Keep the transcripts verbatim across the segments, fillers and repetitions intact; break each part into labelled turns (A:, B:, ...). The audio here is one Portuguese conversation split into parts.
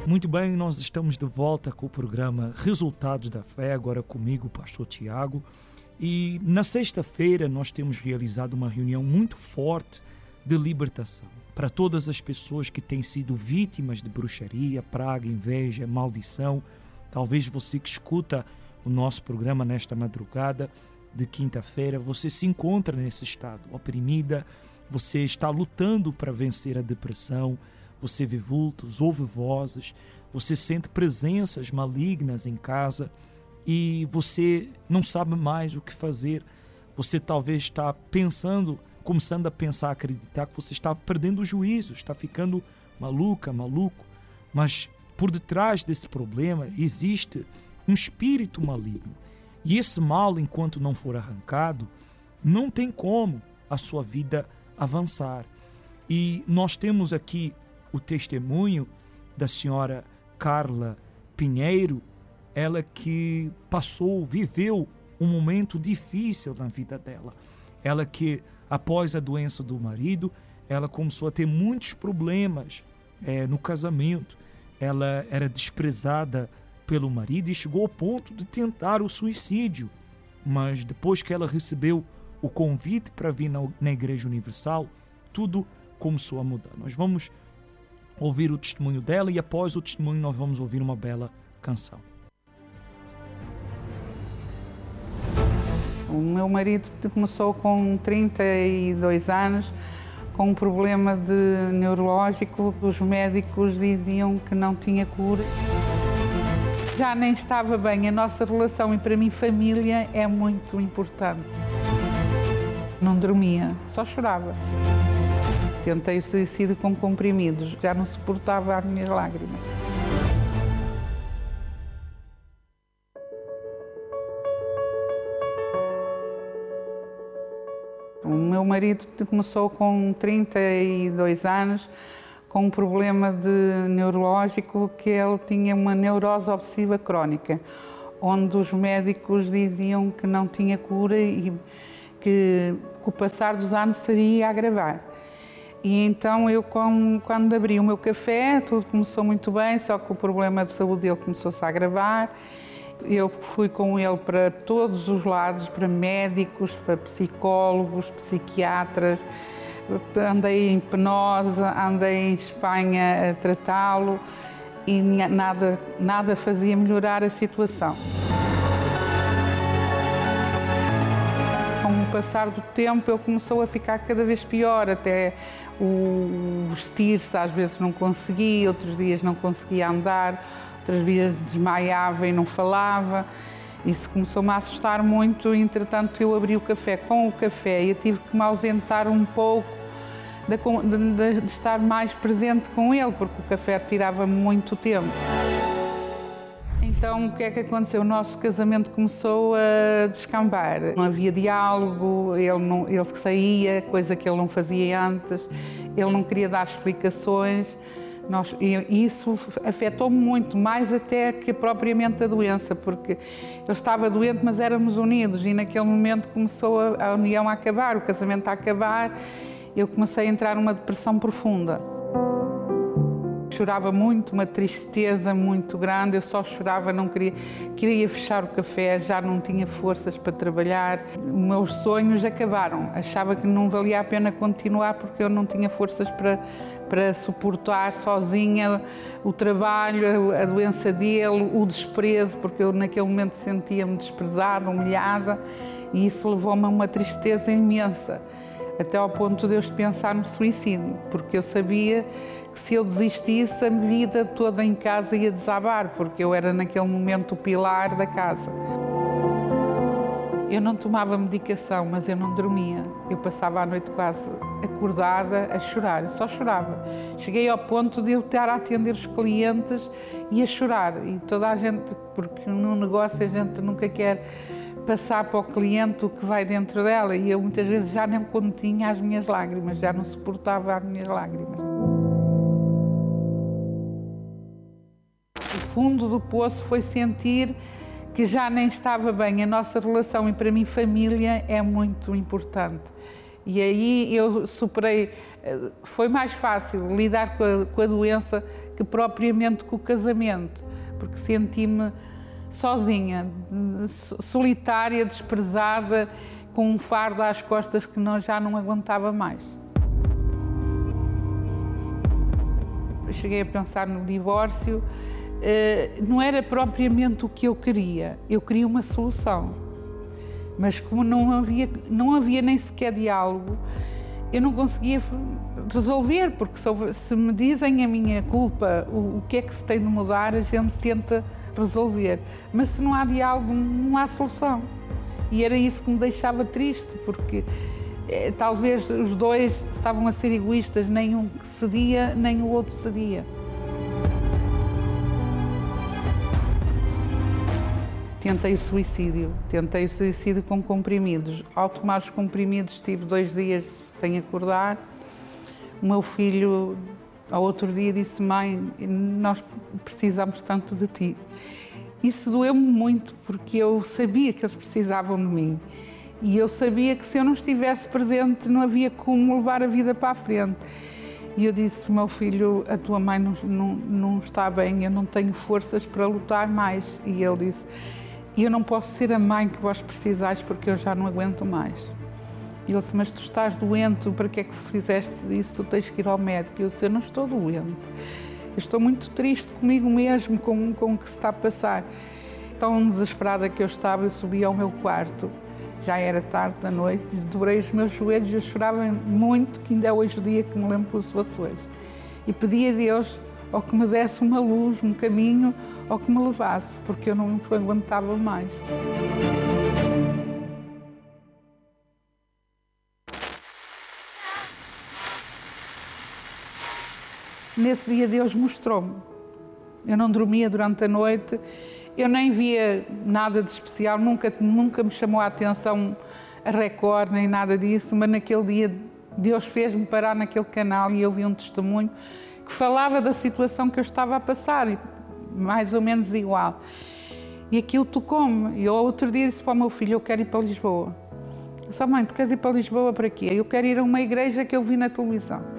A: Muito bem, nós estamos de volta com o programa Resultados da Fé, agora comigo, o pastor Tiago. E na sexta-feira nós temos realizado uma reunião muito forte de libertação para todas as pessoas que têm sido vítimas de bruxaria, praga, inveja, maldição. Talvez você que escuta o nosso programa nesta madrugada de quinta-feira, você se encontra nesse estado, oprimida, você está lutando para vencer a depressão, você vê vultos, ouve vozes, você sente presenças malignas em casa e você não sabe mais o que fazer. Você talvez está pensando, começando a pensar, a acreditar que você está perdendo o juízo, está ficando maluca, maluco. Mas por detrás desse problema existe um espírito maligno. E esse mal, enquanto não for arrancado, não tem como a sua vida avançar. E nós temos aqui o testemunho da senhora Carla Pinheiro, ela que passou, viveu um momento difícil na vida dela. Ela que, após a doença do marido, ela começou a ter muitos problemas é, no casamento. Ela era desprezada pelo marido e chegou ao ponto de tentar o suicídio. Mas depois que ela recebeu o convite para vir na, na Igreja Universal, tudo começou a mudar. Nós vamos ouvir o testemunho dela e após o testemunho nós vamos ouvir uma bela canção.
B: O meu marido começou com trinta e dois anos com um problema de neurológico. Os médicos diziam que não tinha cura. Já nem estava bem a nossa relação e para mim família é muito importante. Não dormia, só chorava. Tentei o suicídio com comprimidos, já não suportava as minhas lágrimas. O meu marido começou com trinta e dois anos com um problema de neurológico, que ele tinha uma neurose obsessiva crónica, onde os médicos diziam que não tinha cura e que com o passar dos anos seria a agravar. E então eu, quando abri o meu café, tudo começou muito bem, só que o problema de saúde dele começou-se a agravar. Eu fui com ele para todos os lados, para médicos, para psicólogos, psiquiatras, andei em hipnose, andei em Espanha a tratá-lo e nada, nada fazia melhorar a situação. Com o passar do tempo ele começou a ficar cada vez pior, até o vestir-se às vezes não conseguia, outros dias não conseguia andar, outras vezes desmaiava e não falava. Isso começou-me a assustar muito, e, entretanto eu abri o café. Com o café eu tive que me ausentar um pouco de, de, de estar mais presente com ele, porque o café tirava-me muito tempo. Então, o que é que aconteceu? O nosso casamento começou a descambar. Não havia diálogo, ele, não, ele saía, coisa que ele não fazia antes, ele não queria dar explicações. Nós, e isso afetou-me muito, mais até que propriamente a doença, porque ele estava doente, mas éramos unidos, e naquele momento começou a, a união a acabar, o casamento a acabar. Eu comecei a entrar numa depressão profunda. Chorava muito, uma tristeza muito grande, eu só chorava, não queria, queria fechar o café, já não tinha forças para trabalhar. Meus sonhos acabaram, achava que não valia a pena continuar porque eu não tinha forças para, para suportar sozinha o trabalho, a doença dele, o desprezo, porque eu naquele momento sentia-me desprezada, humilhada, e isso levou-me a uma tristeza imensa, até ao ponto de eu pensar no suicídio, porque eu sabia que se eu desistisse, a vida toda em casa ia desabar, porque eu era naquele momento o pilar da casa. Eu não tomava medicação, mas eu não dormia. Eu passava a noite quase acordada a chorar, eu só chorava. Cheguei ao ponto de eu estar a atender os clientes e a chorar. E toda a gente, porque no negócio a gente nunca quer passar para o cliente o que vai dentro dela, e eu muitas vezes já não continha as minhas lágrimas, já não suportava as minhas lágrimas. O fundo do poço foi sentir que já nem estava bem a nossa relação, e para mim família é muito importante. E aí eu superei, foi mais fácil lidar com a, com a doença que propriamente com o casamento, porque senti-me sozinha, solitária, desprezada, com um fardo às costas que não, já não aguentava mais. Cheguei a pensar no divórcio, não era propriamente o que eu queria, eu queria uma solução, mas como não havia, não havia nem sequer diálogo, eu não conseguia resolver, porque se me dizem a minha culpa, o, o que é que se tem de mudar, a gente tenta resolver, mas se não há diálogo, não há solução. E era isso que me deixava triste, porque eh, talvez os dois estavam a ser egoístas, nem um cedia, nem o outro cedia. Tentei o suicídio, tentei o suicídio com comprimidos. Ao tomar os comprimidos, estive dois dias sem acordar. O meu filho, ao outro dia, disse: mãe, nós precisamos tanto de ti. Isso doeu-me muito, porque eu sabia que eles precisavam de mim. E eu sabia que se eu não estivesse presente, não havia como levar a vida para a frente. E eu disse: meu filho, a tua mãe não, não, não está bem, eu não tenho forças para lutar mais. E ele disse: eu não posso ser a mãe que vós precisais, porque eu já não aguento mais. E ele disse: mas tu estás doente, para que é que fizeste isso? Tu tens que ir ao médico. E eu disse: eu não estou doente. Eu estou muito triste comigo mesmo, com, com o que se está a passar. Tão desesperada que eu estava, eu subi ao meu quarto, já era tarde da noite, e dobrei os meus joelhos, eu chorava muito, que ainda é hoje o dia que me lembro pelas situações. E pedi a Deus ou que me desse uma luz, um caminho, ou que me levasse, porque eu não aguentava mais. Nesse dia Deus mostrou-me. Eu não dormia durante a noite, eu nem via nada de especial, nunca, nunca me chamou a atenção a Record, nem nada disso, mas naquele dia Deus fez-me parar naquele canal e eu vi um testemunho que falava da situação que eu estava a passar, mais ou menos igual. E aquilo tocou-me. E eu outro dia disse para o meu filho: eu quero ir para Lisboa. Eu disse: mãe, tu queres ir para Lisboa para quê? Eu quero ir a uma igreja que eu vi na televisão.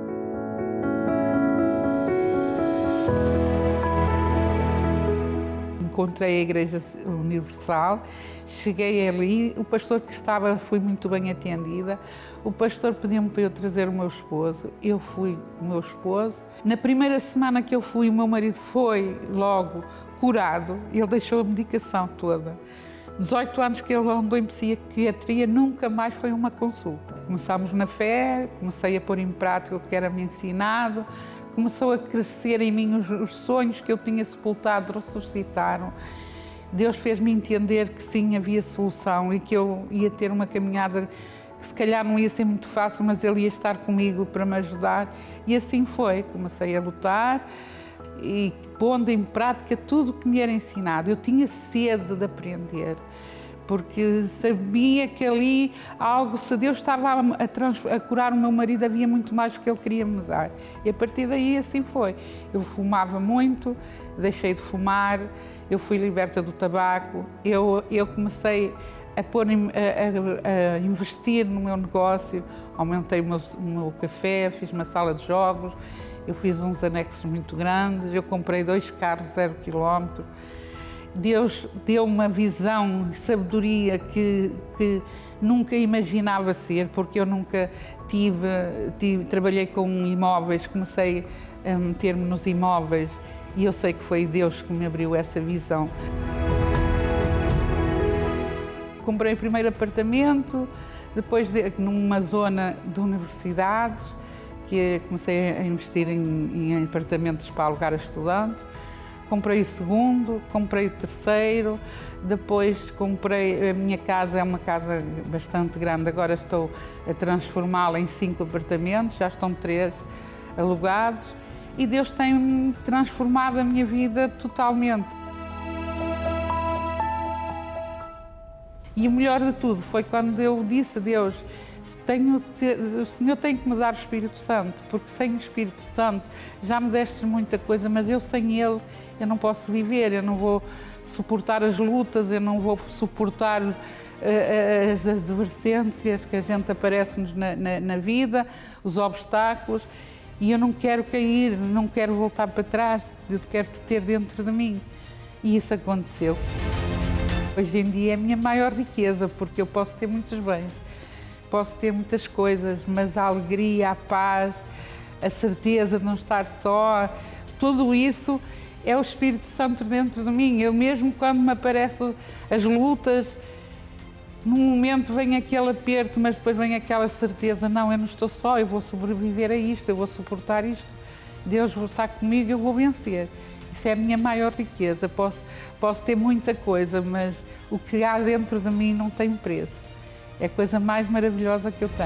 B: Encontrei a Igreja Universal, cheguei ali, o pastor que estava, fui muito bem atendida, o pastor pediu-me para eu trazer o meu esposo, eu fui o meu esposo. Na primeira semana que eu fui, o meu marido foi logo curado, ele deixou a medicação toda. dezoito anos que ele andou em psiquiatria, nunca mais foi uma consulta. Começámos na fé, comecei a pôr em prática o que era-me ensinado, começou a crescer em mim os, os sonhos que eu tinha sepultado, ressuscitaram. Deus fez-me entender que sim, havia solução e que eu ia ter uma caminhada que se calhar não ia ser muito fácil, mas Ele ia estar comigo para me ajudar. E assim foi, comecei a lutar e pondo em prática tudo o que me era ensinado. Eu tinha sede de aprender, porque sabia que ali algo, se Deus estava a, a, a curar o meu marido, havia muito mais do que Ele queria me dar. E a partir daí assim foi. Eu fumava muito, deixei de fumar, eu fui liberta do tabaco, eu, eu comecei a, pôr, a, a, a investir no meu negócio, aumentei o meu, o meu café, fiz uma sala de jogos, eu fiz uns anexos muito grandes, eu comprei dois carros zero quilómetro. Deus deu uma visão e sabedoria que, que nunca imaginava ser, porque eu nunca tive, tive, trabalhei com imóveis, comecei a meter-me nos imóveis e eu sei que foi Deus que me abriu essa visão. Comprei o primeiro apartamento, depois de, numa zona de universidades, que comecei a investir em, em apartamentos para alugar a estudantes. Comprei o segundo, comprei o terceiro, depois comprei, a minha casa é uma casa bastante grande, agora estou a transformá-la em cinco apartamentos, já estão três alugados e Deus tem transformado a minha vida totalmente. E o melhor de tudo foi quando eu disse a Deus: Tenho te... o Senhor tem que me dar o Espírito Santo, porque sem o Espírito Santo já me deste muita coisa, mas eu sem Ele eu não posso viver, eu não vou suportar as lutas, eu não vou suportar uh, as advertências que a gente aparece-nos na, na, na vida, os obstáculos, e eu não quero cair, não quero voltar para trás, eu quero te ter dentro de mim. E isso aconteceu. Hoje em dia é a minha maior riqueza, porque eu posso ter muitos bens, posso ter muitas coisas, mas a alegria, a paz, a certeza de não estar só, tudo isso é o Espírito Santo dentro de mim. Eu mesmo quando me aparecem as lutas, num momento vem aquele aperto, mas depois vem aquela certeza, não, eu não estou só, eu vou sobreviver a isto, eu vou suportar isto, Deus vai estar comigo, eu vou vencer. Isso é a minha maior riqueza. Posso, posso ter muita coisa, mas o que há dentro de mim não tem preço. É a coisa mais maravilhosa que eu tenho.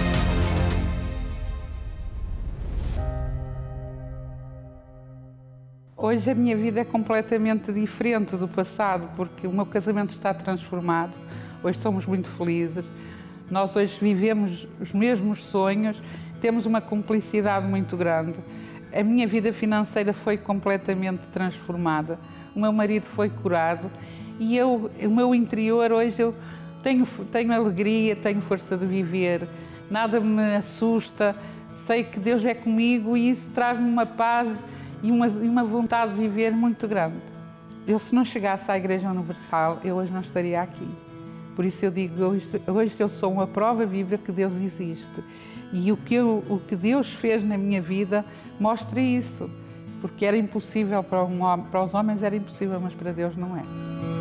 B: Hoje a minha vida é completamente diferente do passado, porque o meu casamento está transformado. Hoje somos muito felizes. Nós hoje vivemos os mesmos sonhos, temos uma cumplicidade muito grande. A minha vida financeira foi completamente transformada. O meu marido foi curado e eu, o meu interior hoje eu tenho, tenho alegria, tenho força de viver. Nada me assusta. Sei que Deus é comigo e isso traz-me uma paz e uma, e uma vontade de viver muito grande. Eu, se não chegasse à Igreja Universal, eu hoje não estaria aqui. Por isso eu digo, hoje, hoje eu sou uma prova viva que Deus existe. E o que, eu, o que Deus fez na minha vida mostra isso. Porque era impossível para, um, para os homens, era impossível, mas para Deus não é.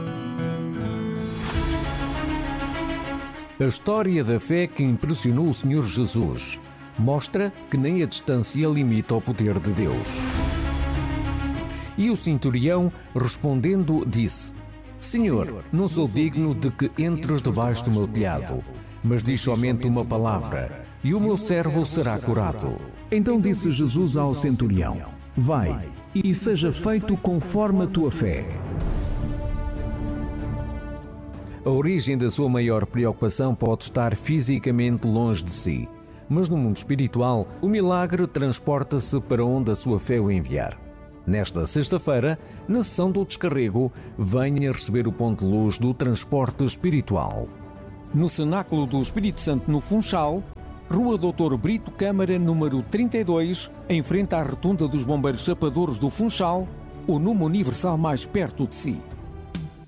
C: A história da fé que impressionou o Senhor Jesus mostra que nem a distância limita o poder de Deus. E o centurião, respondendo, disse: Senhor, não sou digno de que entres debaixo do meu telhado, mas diz somente uma palavra, e o meu servo será curado.
D: Então disse Jesus ao centurião: Vai, e seja feito conforme a tua fé.
C: A origem da sua maior preocupação pode estar fisicamente longe de si, mas no mundo espiritual, o milagre transporta-se para onde a sua fé o enviar. Nesta sexta-feira, na sessão do descarrego, venha receber o ponto de luz do transporte espiritual. No Cenáculo do Espírito Santo, no Funchal, Rua doutor Brito Câmara, número trinta e dois, em frente à rotunda dos Bombeiros Chapadores do Funchal, o número universal mais perto de si.